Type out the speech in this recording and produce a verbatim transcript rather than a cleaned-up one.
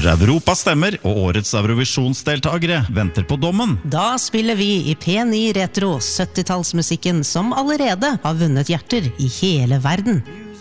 Når Europa stemmer og årets Eurovisjonsdeltagere venter på dommen, Da spiller vi i P ni Retro sytti-tallsmusikken som allerede har vunnet hjerter i hele verden.